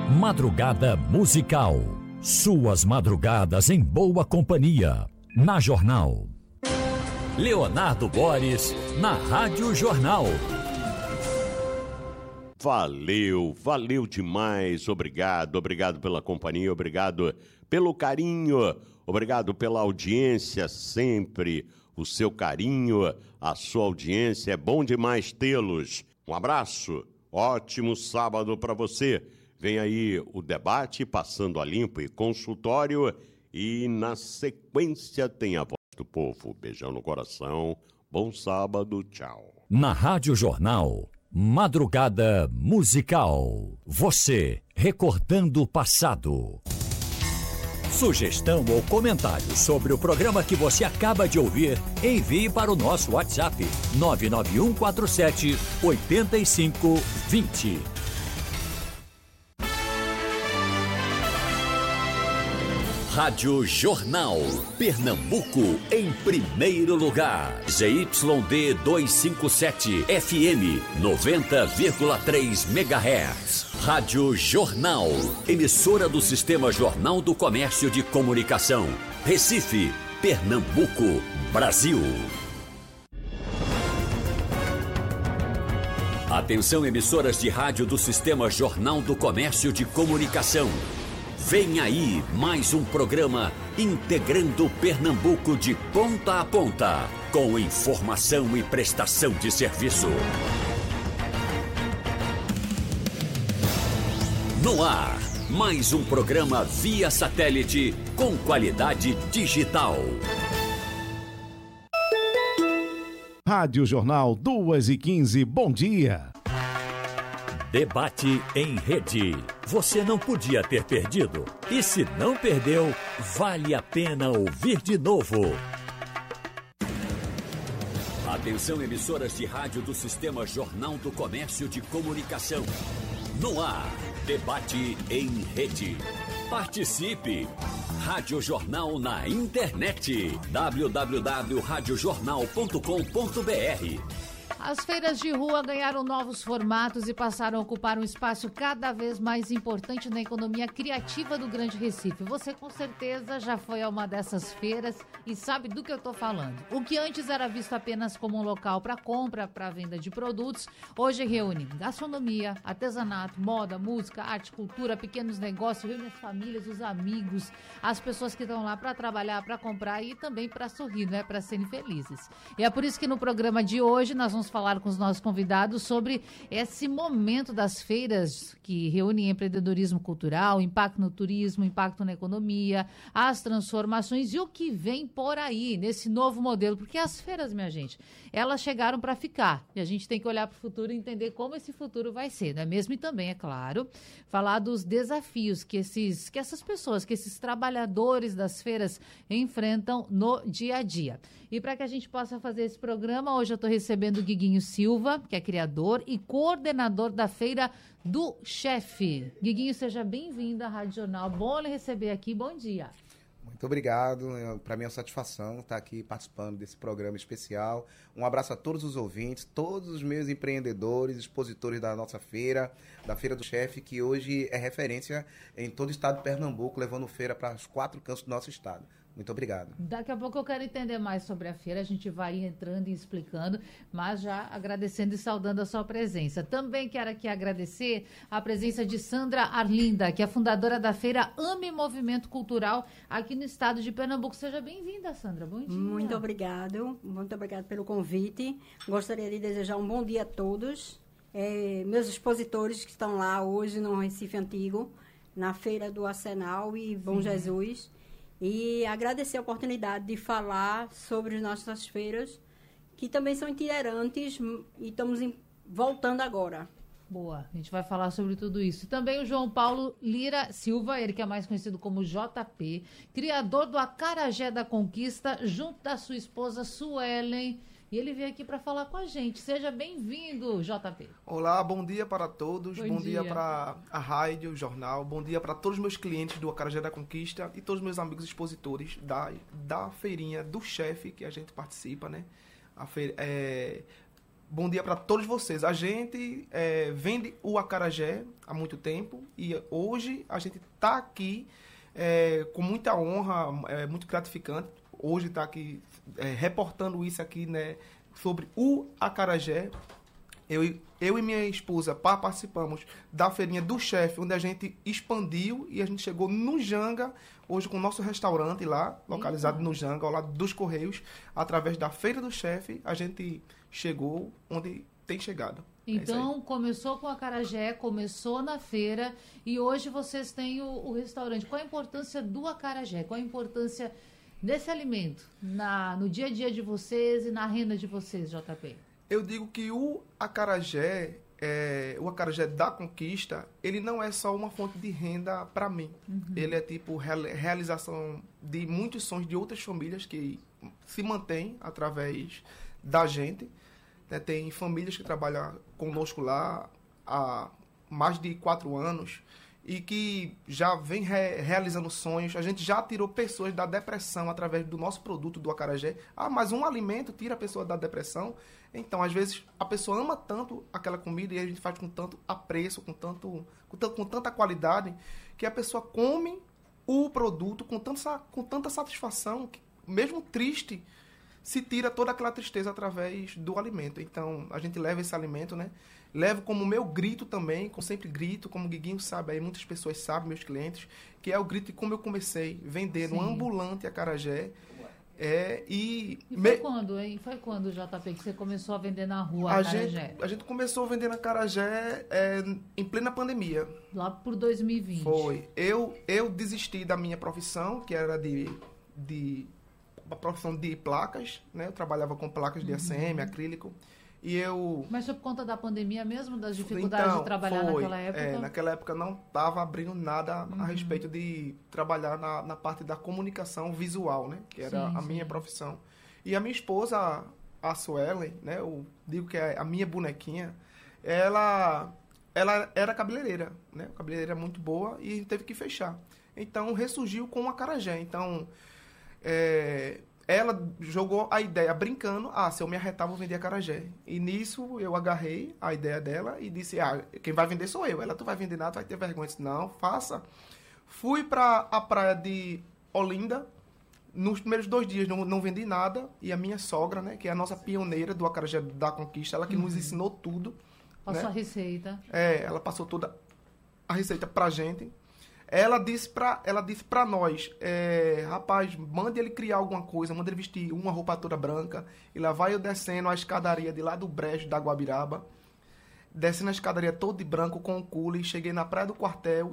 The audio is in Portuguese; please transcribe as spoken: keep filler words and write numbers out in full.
Madrugada musical. Suas madrugadas em boa companhia. Na Jornal. Leonardo Boris, na Rádio Jornal. Valeu, valeu demais. Obrigado, obrigado pela companhia, obrigado pelo carinho, obrigado pela audiência sempre. O seu carinho, a sua audiência, é bom demais tê-los. Um abraço, ótimo sábado para você. Vem aí o debate Passando a Limpo e consultório e na sequência tem a voz do povo. Beijão no coração, bom sábado, tchau. Na Rádio Jornal, Madrugada Musical. Você recordando o passado. Sugestão ou comentário sobre o programa que você acaba de ouvir, envie para o nosso WhatsApp nove nove um quatro sete oito cinco dois zero. Rádio Jornal, Pernambuco em primeiro lugar. Z Y D duzentos e cinquenta e sete, F M noventa vírgula três megahertz. Rádio Jornal, emissora do Sistema Jornal do Comércio de Comunicação. Recife, Pernambuco, Brasil. Atenção, emissoras de rádio do Sistema Jornal do Comércio de Comunicação. Vem aí mais um programa integrando Pernambuco de ponta a ponta, com informação e prestação de serviço. No ar, mais um programa via satélite com qualidade digital. Rádio Jornal duas e quinze, bom dia. Debate em rede. Você não podia ter perdido. E se não perdeu, vale a pena ouvir de novo. Atenção, emissoras de rádio do Sistema Jornal do Comércio de Comunicação. No ar, debate em rede. Participe! Rádio Jornal na internet. w w w ponto rádio jornal ponto com ponto b r. As feiras de rua ganharam novos formatos e passaram a ocupar um espaço cada vez mais importante na economia criativa do Grande Recife. Você com certeza já foi a uma dessas feiras e sabe do que eu estou falando. O que antes era visto apenas como um local para compra, para venda de produtos, hoje reúne gastronomia, artesanato, moda, música, arte, cultura, pequenos negócios, reúne as famílias, os amigos, as pessoas que estão lá para trabalhar, para comprar e também para sorrir, né? Para serem felizes. E é por isso que no programa de hoje nós vamos falar com os nossos convidados sobre esse momento das feiras que reúnem empreendedorismo cultural, impacto no turismo, impacto na economia, as transformações e o que vem por aí nesse novo modelo, porque as feiras, minha gente, elas chegaram para ficar e a gente tem que olhar para o futuro e entender como esse futuro vai ser, não é mesmo? E também, é claro, falar dos desafios que, esses, que essas pessoas, que esses trabalhadores das feiras enfrentam no dia a dia. E para que a gente possa fazer esse programa, hoje eu estou recebendo o Guiguinho Silva, que é criador e coordenador da Feira do Chefe. Guiguinho, seja bem-vindo à Rádio Jornal. Bom lhe receber aqui, bom dia. Muito obrigado, para mim é uma satisfação estar aqui participando desse programa especial. Um abraço a todos os ouvintes, todos os meus empreendedores, expositores da nossa feira, da Feira do Chefe, que hoje é referência em todo o estado de Pernambuco, levando feira para os quatro cantos do nosso estado. Muito obrigado. Daqui a pouco eu quero entender mais sobre a feira, a gente vai entrando e explicando, mas já agradecendo e saudando a sua presença. Também quero aqui agradecer a presença de Sandra Arlinda, que é fundadora da feira Ame Movimento Cultural aqui no estado de Pernambuco. Seja bem-vinda, Sandra. Bom dia. Muito obrigado, muito obrigado pelo convite. Gostaria de desejar um bom dia a todos. É, meus expositores que estão lá hoje no Recife Antigo, na Feira do Arsenal e Bom Sim. Jesus. E agradecer a oportunidade de falar sobre as nossas feiras, que também são itinerantes e estamos em, voltando agora. Boa, a gente vai falar sobre tudo isso. Também o João Paulo Lira Silva, ele que é mais conhecido como J P, criador do Acarajé da Conquista, junto da sua esposa Suelen. E ele veio aqui para falar com a gente. Seja bem-vindo, J P. Olá, bom dia para todos. Bom, bom dia, dia para a rádio, o jornal. Bom dia para todos os meus clientes do Acarajé da Conquista e todos os meus amigos expositores da, da feirinha do Chefe que a gente participa, né? A feira, é, bom dia para todos vocês. A gente é, vende o acarajé há muito tempo e hoje a gente está aqui é, com muita honra, é muito gratificante. Hoje está aqui é, reportando isso aqui, né, sobre o acarajé. Eu, eu e minha esposa participamos da feirinha do chefe, onde a gente expandiu e a gente chegou no Janga, hoje com o nosso restaurante lá, localizado Eita. no Janga, ao lado dos Correios. Através da feira do chefe, a gente chegou onde tem chegado. Então, é começou com o acarajé, começou na feira e hoje vocês têm o, o restaurante. Qual a importância do acarajé? Qual a importância desse alimento na, no dia a dia de vocês e na renda de vocês, J P? Eu digo que o acarajé, é, o acarajé da Conquista, ele não é só uma fonte de renda para mim. Uhum. Ele é tipo realização de muitos sonhos de outras famílias que se mantêm através da gente. Né? Tem famílias que trabalham conosco lá há mais de quatro anos e que já vem re realizando sonhos. A gente já tirou pessoas da depressão através do nosso produto, do acarajé. Ah, mas um alimento tira a pessoa da depressão. Então, às vezes, a pessoa ama tanto aquela comida e a gente faz com tanto apreço, com, tanto, com, tanto, com tanta qualidade, que a pessoa come o produto com, tanto, com tanta satisfação, que, mesmo triste, se tira toda aquela tristeza através do alimento. Então, a gente leva esse alimento, né? Levo como meu grito também, como sempre grito, como o Guiguinho sabe, aí muitas pessoas sabem, meus clientes, que é o grito de como eu comecei, vendendo um ambulante acarajé. É, e e foi me... quando, hein? Foi quando, J P, que você começou a vender na rua a acarajé? Gente, a gente começou a vender na acarajé é, em plena pandemia. Lá por dois mil e vinte. Foi. Eu, eu desisti da minha profissão, que era de, de a profissão de placas, né? Eu trabalhava com placas de A C M, uhum. acrílico. E eu... Mas foi por conta da pandemia mesmo, das dificuldades então, de trabalhar foi, naquela época? É, naquela época não estava abrindo nada uhum. a respeito de trabalhar na, na parte da comunicação visual, né? Que era sim, a sim. minha profissão. E a minha esposa, a Suelen, né? Eu digo que é a minha bonequinha, ela, ela era cabeleireira, né? Cabeleireira muito boa e teve que fechar. Então, ressurgiu com o acarajé. Então, é... ela jogou a ideia brincando, ah, se eu me arretar, vou vender acarajé. E nisso eu agarrei a ideia dela e disse, ah, quem vai vender sou eu. Ela, tu vai vender nada, tu vai ter vergonha. Eu disse, não, faça. Fui para a praia de Olinda. Nos primeiros dois dias não, não vendi nada. E a minha sogra, né, que é a nossa pioneira do acarajé da Conquista, ela que uhum. nos ensinou tudo. Passou né? a receita. É, ela passou toda a receita pra gente. Ela disse pra, ela disse pra nós, é, rapaz, mande ele criar alguma coisa, mande ele vestir uma roupa toda branca. E lá vai eu descendo a escadaria de lá do Brejo, da Guabiraba. Descendo a escadaria todo de branco com o cule. Cheguei na praia do quartel